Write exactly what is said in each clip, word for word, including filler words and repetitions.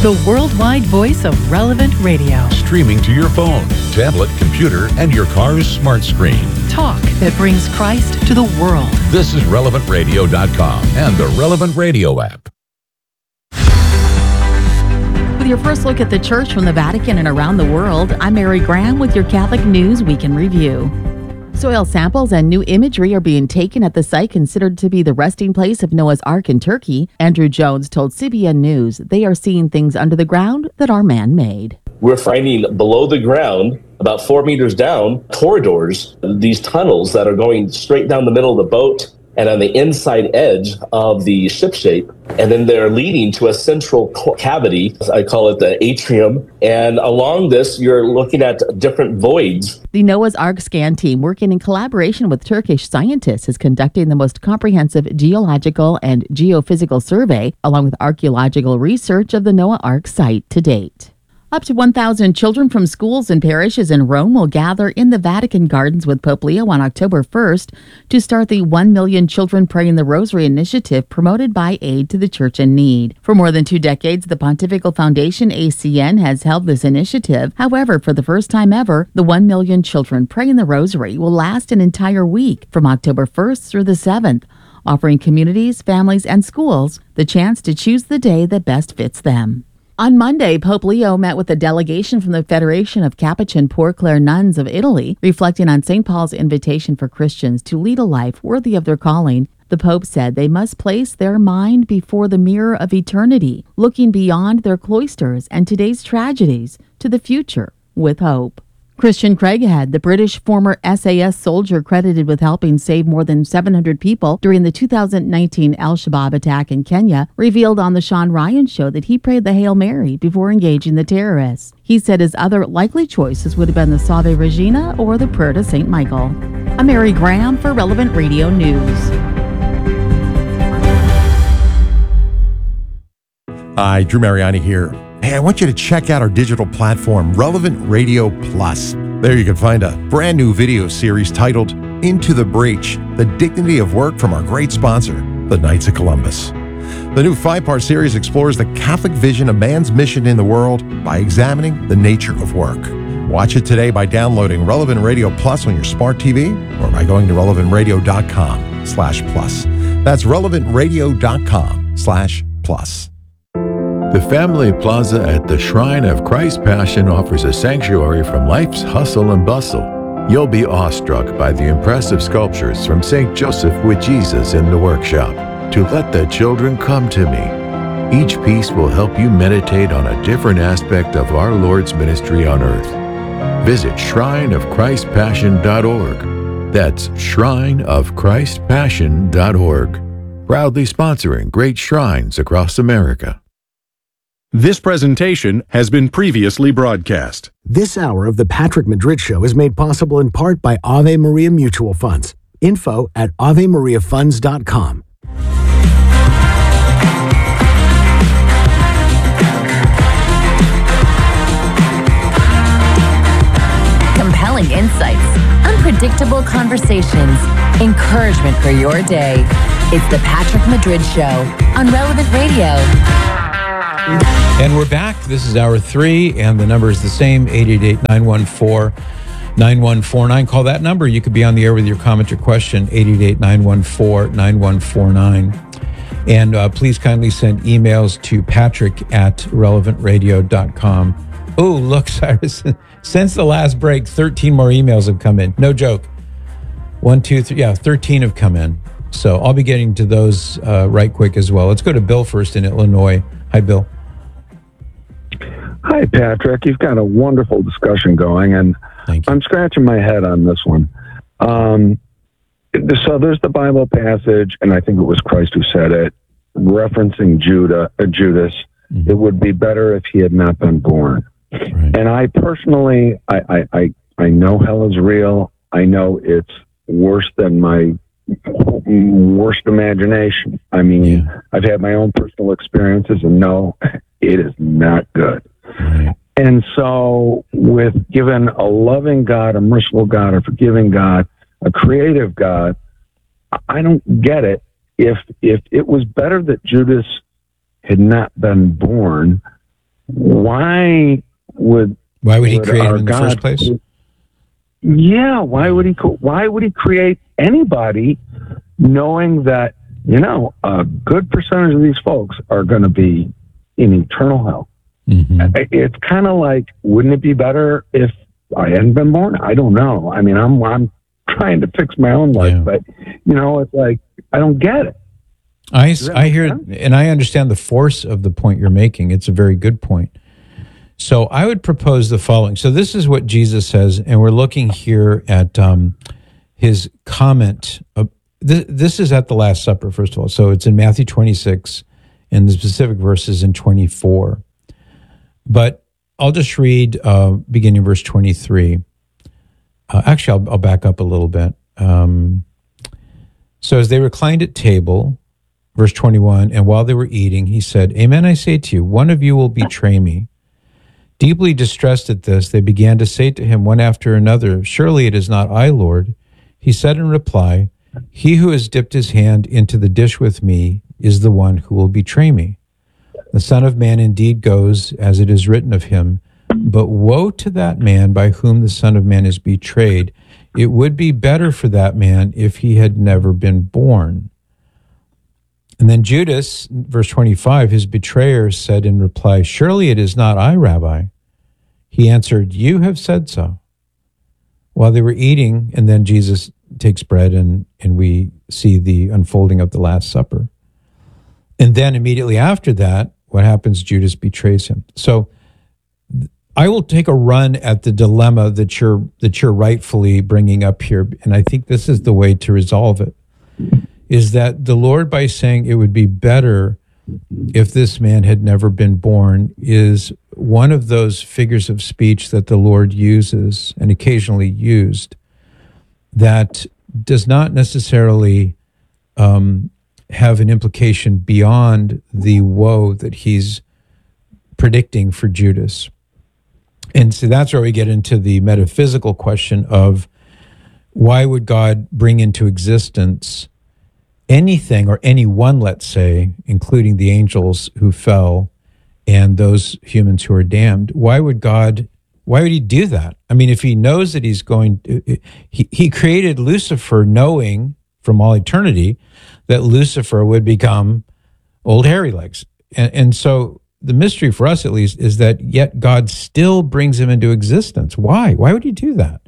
the worldwide voice of Relevant Radio. Streaming to your phone, tablet, computer, and your car's smart screen. Talk that brings Christ to the world. This is relevant radio dot com and the Relevant Radio app. With your first look at the church from the Vatican and around the world, I'm Mary Graham with your Catholic News Week in Review. Soil samples and new imagery are being taken at the site considered to be the resting place of Noah's Ark in Turkey. Andrew Jones told C B N News they are seeing things under the ground that are man-made. We're finding below the ground, about four meters down, corridors, these tunnels that are going straight down the middle of the boat and on the inside edge of the ship shape. And then they're leading to a central cavity. I call it the atrium. And along this, you're looking at different voids. The Noah's Ark scan team, working in collaboration with Turkish scientists, is conducting the most comprehensive geological and geophysical survey, along with archaeological research of the Noah Ark site to date. Up to one thousand children from schools and parishes in Rome will gather in the Vatican Gardens with Pope Leo on October first to start the one million Children Praying the Rosary initiative promoted by Aid to the Church in Need. For more than two decades, the Pontifical Foundation, A C N, has held this initiative. However, for the first time ever, the one million Children Praying the Rosary will last an entire week from October first through the seventh, offering communities, families, and schools the chance to choose the day that best fits them. On Monday, Pope Leo met with a delegation from the Federation of Capuchin Poor Clare Nuns of Italy, reflecting on Saint Paul's invitation for Christians to lead a life worthy of their calling. The Pope said they must place their mind before the mirror of eternity, looking beyond their cloisters and today's tragedies to the future with hope. Christian Craighead, the British former S A S soldier credited with helping save more than seven hundred people during the two thousand nineteen Al-Shabaab attack in Kenya, revealed on the Sean Ryan Show that he prayed the Hail Mary before engaging the terrorists. He said his other likely choices would have been the Salve Regina or the prayer to Saint Michael. I'm Mary Graham for Relevant Radio News. Hi, Drew Mariani here. Hey, I want you to check out our digital platform, Relevant Radio Plus. There you can find a brand new video series titled Into the Breach, The Dignity of Work from our great sponsor, the Knights of Columbus. The new five-part series explores the Catholic vision of man's mission in the world by examining the nature of work. Watch it today by downloading Relevant Radio Plus on your smart T V or by going to relevant radio dot com slash plus. That's relevant radio dot com slash plus. The Family Plaza at the Shrine of Christ Passion offers a sanctuary from life's hustle and bustle. You'll be awestruck by the impressive sculptures from Saint Joseph with Jesus in the workshop, To Let the Children Come to Me. Each piece will help you meditate on a different aspect of our Lord's ministry on earth. Visit shrine of christ passion dot org. That's shrine of christ passion dot org. Proudly sponsoring great shrines across America. This presentation has been previously broadcast. This hour of the Patrick Madrid Show is made possible in part by Ave Maria Mutual Funds. Info at ave maria funds dot com. Compelling insights, unpredictable conversations, encouragement for your day. It's the Patrick Madrid Show on Relevant Radio. And we're back. This is hour three, and the number is the same, eight eight eight, nine one four, nine one four nine. Call that number. You could be on the air with your comment or question, eight eight eight, nine one four, nine one four nine. And uh, please kindly send emails to patrick at relevant radio dot com. Oh, look, Cyrus, since the last break, thirteen more emails have come in. No joke. One, two, three, yeah, thirteen have come in. So I'll be getting to those uh, right quick as well. Let's go to Bill first in Illinois. Hi, Bill. Hi, Patrick. You've got a wonderful discussion going, and I'm scratching my head on this one. Um, so there's the Bible passage, and I think it was Christ who said it, referencing Judah, uh, Judas. Mm-hmm. It would be better if he had not been born. Right. And I personally, I, I, I, I know hell is real. I know it's worse than my worst imagination. I mean, yeah. I've had my own personal experiences, and no, it is not good. Right. And so with given a loving God, a merciful God, a forgiving God, a creative God, I don't get it. If if it was better that Judas had not been born, why would why would he would create him in the God, first place? Yeah, why would he? Why would he create anybody, knowing that you know a good percentage of these folks are going to be in eternal hell? Mm-hmm. It's kind of like, wouldn't it be better if I hadn't been born? I don't know. I mean, I'm I'm trying to fix my own life, yeah. but you know, it's like I don't get it. I I hear sense? And I understand the force of the point you're making. It's a very good point. So I would propose the following. So this is what Jesus says, and we're looking here at um, his comment. Of, th- this is at the Last Supper, first of all. So it's in Matthew twenty-six, and the specific verses in twenty-four. But I'll just read uh, beginning verse twenty-three. Uh, actually, I'll, I'll back up a little bit. Um, so as they reclined at table, verse twenty-one, and while they were eating, he said, "Amen, I say to you, one of you will betray me." Deeply distressed at this, they began to say to him one after another, "Surely it is not I, Lord." He said in reply, "He who has dipped his hand into the dish with me is the one who will betray me. The Son of Man indeed goes as it is written of him, but woe to that man by whom the Son of Man is betrayed. It would be better for that man if he had never been born." And then Judas, verse twenty-five, his betrayer said in reply, "Surely it is not I, Rabbi." He answered, "You have said so." While they were eating, and then Jesus takes bread and, and we see the unfolding of the Last Supper. And then immediately after that, what happens? Judas betrays him. So I will take a run at the dilemma that you're that you're rightfully bringing up here, and I think this is the way to resolve it. Is that the Lord, by saying it would be better if this man had never been born, is one of those figures of speech that the Lord uses and occasionally used that does not necessarily um, have an implication beyond the woe that he's predicting for Judas. And so that's where we get into the metaphysical question of why would God bring into existence anything or anyone, let's say, including the angels who fell and those humans who are damned. Why would God, why would he do that? I mean, if he knows that he's going to, he, he created Lucifer knowing from all eternity that Lucifer would become old hairy legs. And, and so the mystery for us, at least, is that yet God still brings him into existence. Why? Why would he do that?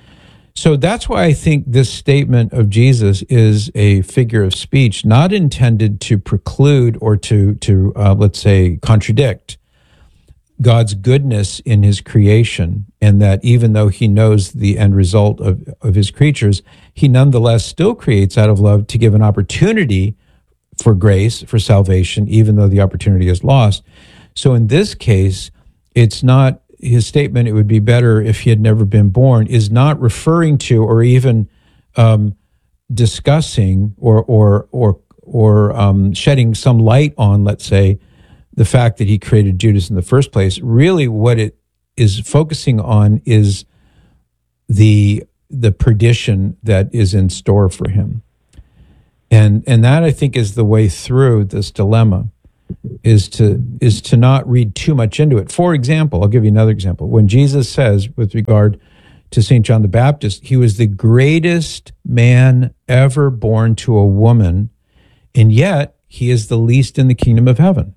So that's why I think this statement of Jesus is a figure of speech, not intended to preclude or to, to uh, let's say, contradict God's goodness in his creation, and that even though he knows the end result of, of his creatures, he nonetheless still creates out of love to give an opportunity for grace, for salvation, even though the opportunity is lost. So in this case, it's not his statement, "It would be better if he had never been born," is not referring to or even um, discussing or or or or um, shedding some light on, let's say, the fact that he created Judas in the first place. Really, what it is focusing on is the the perdition that is in store for him, and and that, I think, is the way through this dilemma. Is to is to not read too much into it. For example, I'll give you another example. When Jesus says, with regard to Saint John the Baptist, he was the greatest man ever born to a woman, and yet he is the least in the kingdom of heaven.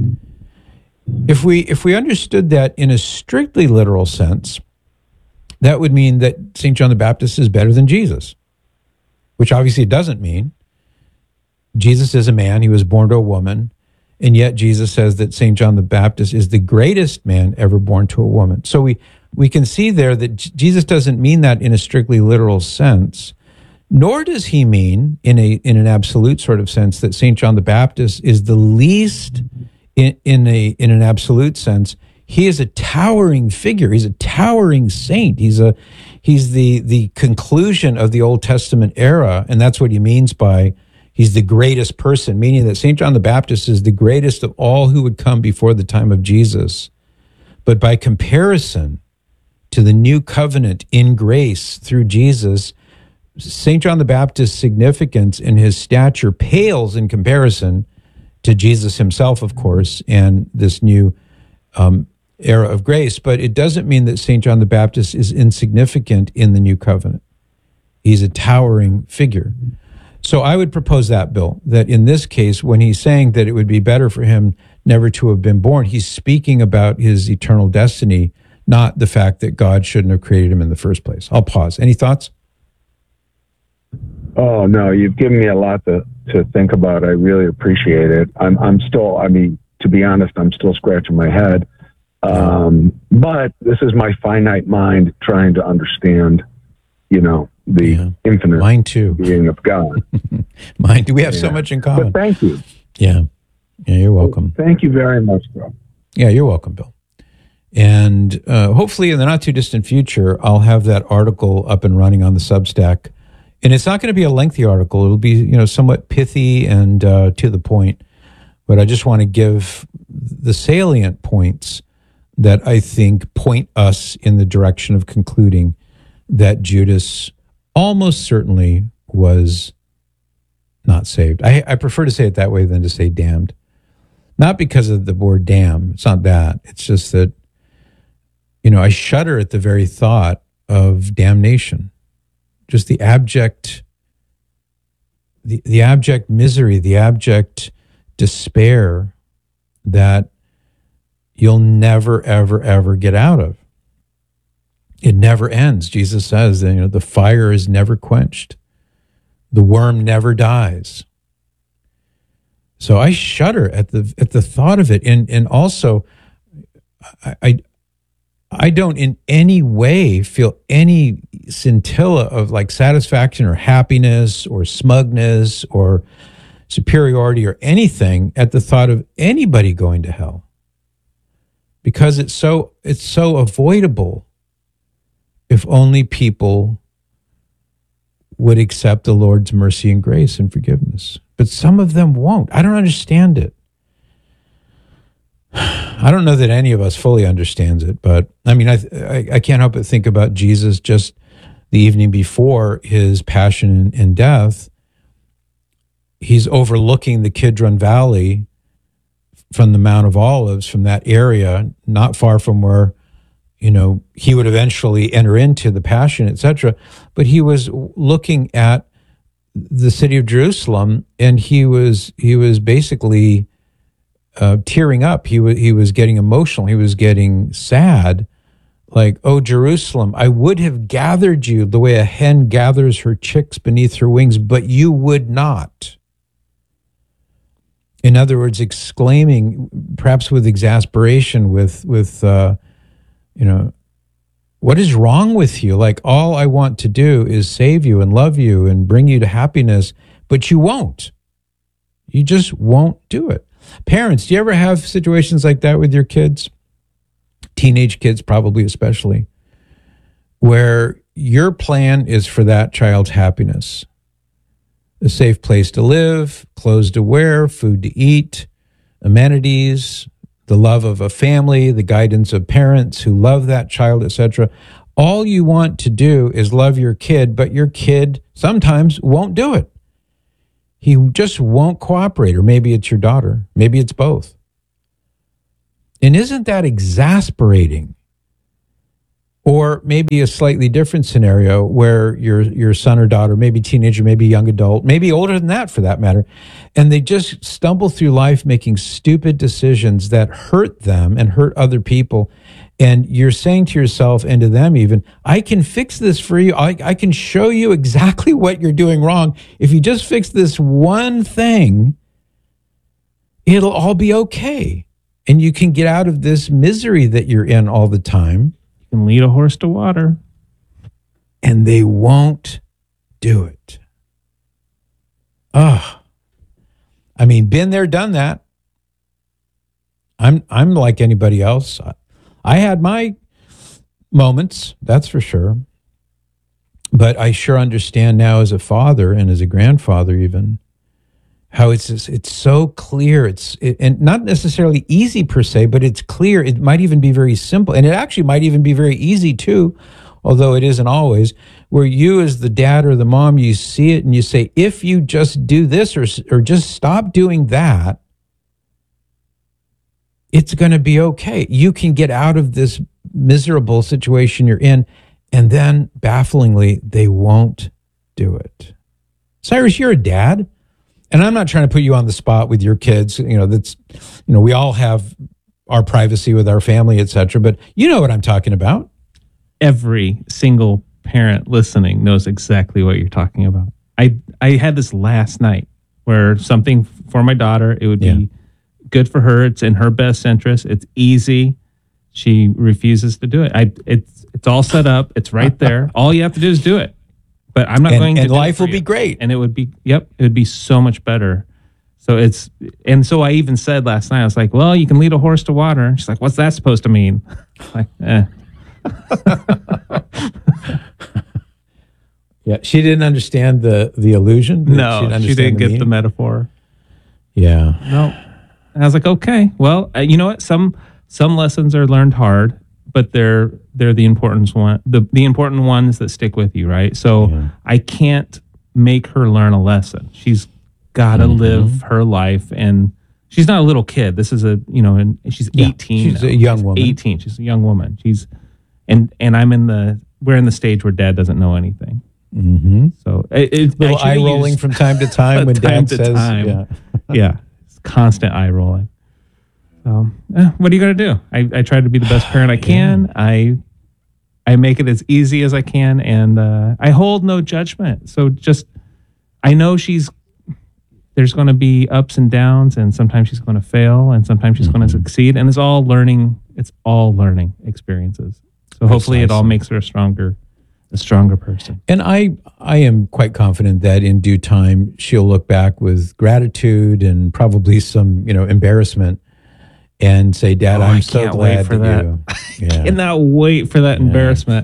If we if we understood that in a strictly literal sense, that would mean that Saint John the Baptist is better than Jesus, which obviously it doesn't mean. Jesus is a man, he was born to a woman. And yet Jesus says that Saint John the Baptist is the greatest man ever born to a woman. So we, we can see there that Jesus doesn't mean that in a strictly literal sense, nor does he mean in a in an absolute sort of sense that Saint John the Baptist is the least in, in a in an absolute sense. He is a towering figure. He's a towering saint. He's a he's the the conclusion of the Old Testament era, and that's what he means by he's the greatest person, meaning that Saint John the Baptist is the greatest of all who would come before the time of Jesus. But by comparison to the new covenant in grace through Jesus, Saint John the Baptist's significance in his stature pales in comparison to Jesus himself, of course, and this new um, era of grace, but it doesn't mean that Saint John the Baptist is insignificant in the new covenant. He's a towering figure. So I would propose that, Bill, that in this case, when he's saying that it would be better for him never to have been born, he's speaking about his eternal destiny, not the fact that God shouldn't have created him in the first place. I'll pause. Any thoughts? Oh, no, you've given me a lot to, to think about. I really appreciate it. I'm, I'm still, I mean, to be honest, I'm still scratching my head. Um, but this is my finite mind trying to understand, you know, the yeah. infinite Mine too. being of God. Mine too. We have yeah. so much in common. But thank you. Yeah. Yeah, you're welcome. Well, thank you very much, bro. Yeah, you're welcome, Bill. And uh, hopefully in the not too distant future, I'll have that article up and running on the Substack. And it's not going to be a lengthy article. It'll be, you know, somewhat pithy and uh, to the point. But I just want to give the salient points that I think point us in the direction of concluding that Judas almost certainly was not saved. I, I prefer to say it that way than to say damned. Not because of the word damn. It's not that. It's just that, you know, I shudder at the very thought of damnation. Just the abject, the, the abject misery, the abject despair that you'll never, ever, ever get out of. It never ends. Jesus says that, you know, the fire is never quenched. The worm never dies. So I shudder at the at the thought of it. And and also I, I I don't in any way feel any scintilla of like satisfaction or happiness or smugness or superiority or anything at the thought of anybody going to hell. Because it's so it's so avoidable if only people would accept the Lord's mercy and grace and forgiveness. But some of them won't. I don't understand it. I don't know that any of us fully understands it, but I mean, I, I, I can't help but think about Jesus just the evening before his passion and death. He's overlooking the Kidron Valley from the Mount of Olives, from that area, not far from where, you know, he would eventually enter into the Passion, et cetera. But he was looking at the city of Jerusalem, and he was he was basically uh, tearing up. He was he was getting emotional. He was getting sad, like, "Oh, Jerusalem, I would have gathered you the way a hen gathers her chicks beneath her wings, but you would not." In other words, exclaiming, perhaps with exasperation, with with. Uh, You know, what is wrong with you? Like, all I want to do is save you and love you and bring you to happiness, but you won't. You just won't do it. Parents, do you ever have situations like that with your kids? Teenage kids, probably especially, where your plan is for that child's happiness. A safe place to live, clothes to wear, food to eat, amenities, the love of a family, the guidance of parents who love that child, et cetera. All you want to do is love your kid, but your kid sometimes won't do it. He just won't cooperate, or maybe it's your daughter, maybe it's both. And isn't that exasperating? Or maybe a slightly different scenario where your your son or daughter, maybe teenager, maybe young adult, maybe older than that for that matter, and they just stumble through life making stupid decisions that hurt them and hurt other people. And you're saying to yourself and to them even, I can fix this for you. I, I can show you exactly what you're doing wrong. If you just fix this one thing, it'll all be okay. And you can get out of this misery that you're in all the time. Can lead a horse to water. And they won't do it. Oh, I mean, been there, done that. I'm I'm like anybody else. I had my moments, that's for sure. But I sure understand now as a father and as a grandfather even, how it's it's so clear. It's it, and not necessarily easy per se, but it's clear. It might even be very simple, and it actually might even be very easy too, although it isn't always. Where you, as the dad or the mom, you see it and you say, if you just do this or or just stop doing that, it's going to be okay. You can get out of this miserable situation you're in. And then, bafflingly, they won't do it. Cyrus, you're a dad. And I'm not trying to put you on the spot with your kids. You know, that's, you know, we all have our privacy with our family, et cetera. But you know what I'm talking about. Every single parent listening knows exactly what you're talking about. I, I had this last night where something for my daughter, it would Yeah. be good for her. It's in her best interest. It's easy. She refuses to do it. I, it's, it's all set up. It's right there. All you have to do is do it. But I'm not and, going to. And do life it will be you. great. And it would be, yep, it would be so much better. So it's, and so I even said last night, I was like, well, you can lead a horse to water. She's like, what's that supposed to mean? Like, eh. Yeah, she didn't understand the the illusion. No, she didn't, she didn't the get meaning? the metaphor. Yeah. No. And I was like, okay, well, uh, you know what? Some some lessons are learned hard, but they're they're the important one, the the important ones that stick with you, right? So Yeah. I can't make her learn a lesson. She's got to Mm-hmm. live her life, and she's not a little kid. This is a you know, and she's Yeah, eighteen. she's now. a young She's woman. eighteen. She's a young woman. She's and and I'm in the we're in the stage where Dad doesn't know anything. Mm-hmm. So it, it, Little I eye should've rolling used- from time to time when time Dad to says, time. yeah. yeah, it's constant eye rolling. So, eh, what are you gonna do? I, I try to be the best parent I can. I I make it as easy as I can, and uh, I hold no judgment. So just I know she's there's going to be ups and downs, and sometimes she's going to fail, and sometimes she's Mm-hmm. going to succeed, and it's all learning. It's all learning experiences. So hopefully, it all Precisely. makes her a stronger a stronger person. And I, I am quite confident that in due time she'll look back with gratitude and probably some, you know, embarrassment, and say, "Dad, Oh, I'm I so can't glad wait for that, that. you." Yeah. Cannot wait for that embarrassment.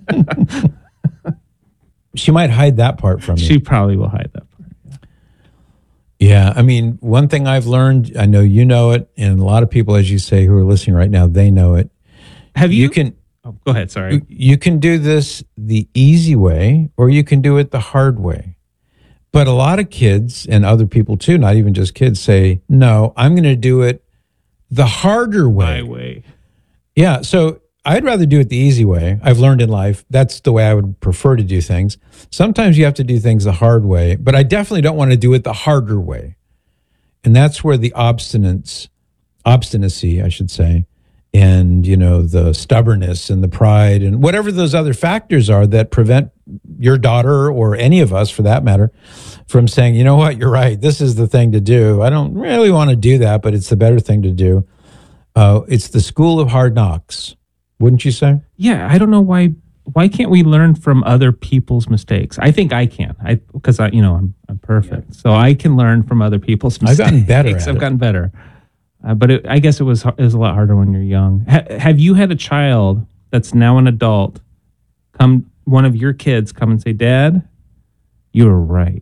She might hide that part from you. She probably will hide that part. Yeah, I mean, one thing I've learned, I know you know it, and a lot of people, as you say, who are listening right now, they know it. Have you? You can. Oh, go ahead. Sorry. You can do this the easy way, or you can do it the hard way. But a lot of kids and other people too, not even just kids, say, "No, I'm going to do it the harder way." My way. Yeah. So I'd rather do it the easy way. I've learned in life that's the way I would prefer to do things. Sometimes you have to do things the hard way, but I definitely don't want to do it the harder way. And that's where the obstinance, obstinacy, I should say, and, you know, the stubbornness and the pride and whatever those other factors are that prevent your daughter or any of us for that matter from saying, you know what, you're right. This is the thing to do. I don't really want to do that, but it's the better thing to do. Uh, it's the school of hard knocks, wouldn't you say? Yeah, I don't know why. Why can't we learn from other people's mistakes? I think I can. I because I, you know, I'm I'm perfect, so I can learn from other people's mistakes. I've gotten better at I've it. gotten better, uh, but it, I guess it was it was a lot harder when you're young. Ha, have you had a child that's now an adult come? One of your kids come and say, "Dad, you were right."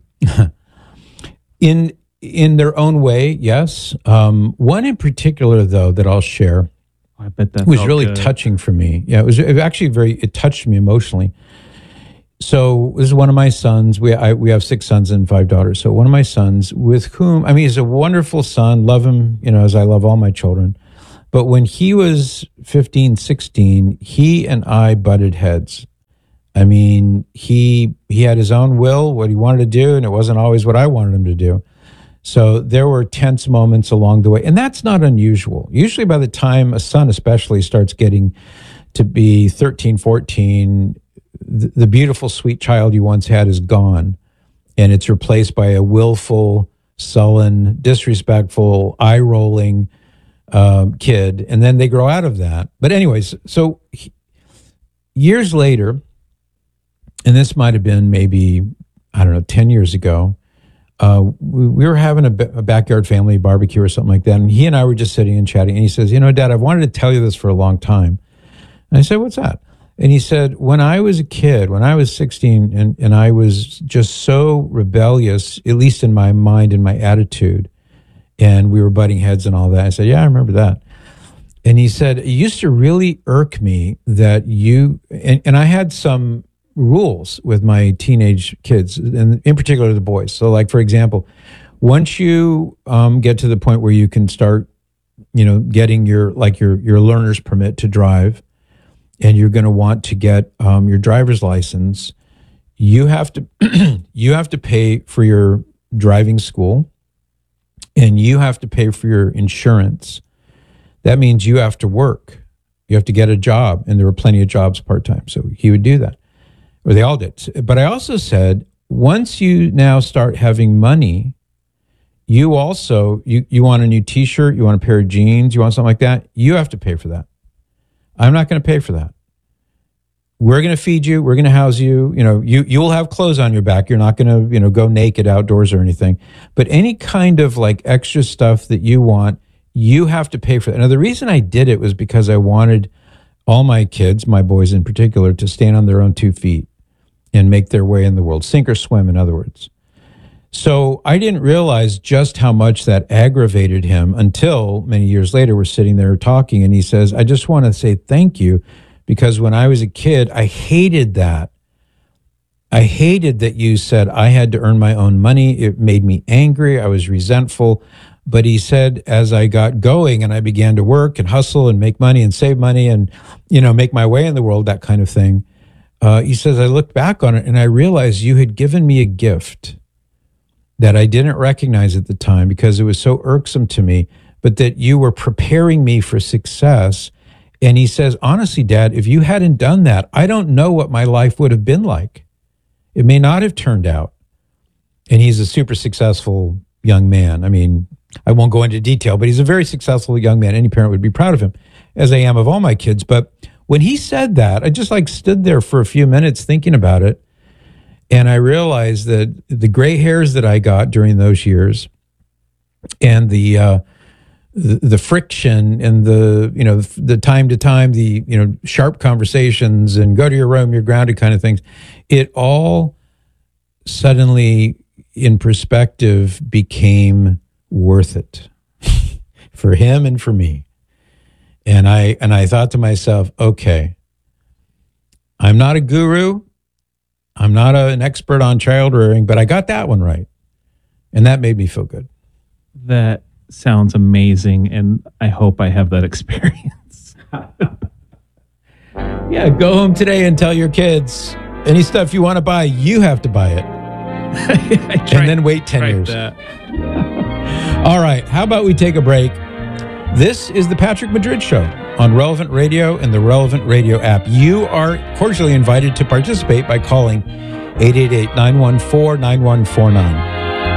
In in their own way, yes. Um, one in particular, though, that I'll share. I bet that was felt really good. touching for me. Yeah, it was, it was actually very, it touched me emotionally. So this is one of my sons. We I, we have six sons and five daughters. So one of my sons with whom, I mean, he's a wonderful son, love him, you know, as I love all my children. But when he was fifteen, sixteen, he and I butted heads. I mean, he he had his own will, what he wanted to do, and it wasn't always what I wanted him to do. So there were tense moments along the way. And that's not unusual. Usually by the time a son especially starts getting to be thirteen, fourteen, the, the beautiful, sweet child you once had is gone. And it's replaced by a willful, sullen, disrespectful, eye-rolling um, kid. And then they grow out of that. But anyways, so he, years later, and this might have been maybe, I don't know, ten years ago, Uh, we, we were having a, b- a backyard family barbecue or something like that. And he and I were just sitting and chatting. And he says, you know, Dad, I've wanted to tell you this for a long time. And I said, what's that? And he said, when I was a kid, when I was sixteen and, and I was just so rebellious, at least in my mind and my attitude, and we were butting heads and all that. I said, yeah, I remember that. And he said, it used to really irk me that you, and, and I had some rules with my teenage kids, and in particular the boys. So like, for example, once you um, get to the point where you can start you know, getting your like your your learner's permit to drive, and you're going to want to get um, your driver's license, you have to you have to pay for your driving school, and you have to pay for your insurance. That means you have to work. You have to get a job, and there were plenty of jobs part-time. So he would do that, or they all did. But I also said, once you now start having money, you also, you, you want a new t-shirt, you want a pair of jeans, you want something like that, you have to pay for that. I'm not going to pay for that. We're going to feed you. We're going to house you. You know, you, you'll have clothes on your back. You're not going to, you know, go naked outdoors or anything. But any kind of like extra stuff that you want, you have to pay for that. Now, the reason I did it was because I wanted all my kids, my boys in particular, to stand on their own two feet and make their way in the world, sink or swim, in other words. So I didn't realize just how much that aggravated him until many years later we're sitting there talking, and he says, I just want to say thank you, because when I was a kid, I hated that. I hated that you said I had to earn my own money. It made me angry. I was resentful. But he said, as I got going and I began to work and hustle and make money and save money and, you know, make my way in the world, that kind of thing, uh, he says, I looked back on it and I realized you had given me a gift that I didn't recognize at the time because it was so irksome to me, but that you were preparing me for success. And he says, honestly, Dad, if you hadn't done that, I don't know what my life would have been like. It may not have turned out. And he's a super successful young man. I mean, I won't go into detail, but he's a very successful young man. Any parent would be proud of him, as I am of all my kids. But when he said that, I just like stood there for a few minutes thinking about it. And I realized that the gray hairs that I got during those years and the, uh, the, the friction and the, you know, the time to time, the, you know, sharp conversations and go to your room, you're grounded kind of things, it all suddenly in perspective became worth it for him and for me. And I, and I thought to myself, okay, I'm not a guru. I'm not a, an expert on child rearing, but I got that one right. And that made me feel good. That sounds amazing. And I hope I have that experience. Yeah, go home today and tell your kids any stuff you want to buy, you have to buy it. And then wait ten years. That. All right, how about we take a break? This is the Patrick Madrid Show on Relevant Radio and the Relevant Radio app. You are cordially invited to participate by calling eight eight eight, nine one four, nine one four nine.